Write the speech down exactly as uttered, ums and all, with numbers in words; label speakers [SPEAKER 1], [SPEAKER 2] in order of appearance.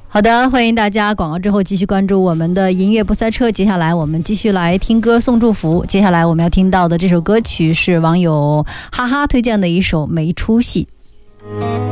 [SPEAKER 1] 好的，欢迎大家广告之后继续关注我们的音乐不塞车。接下来我们继续来听歌送祝福。接下来我们要听到的这首歌曲是网友哈哈推荐的一首没出息。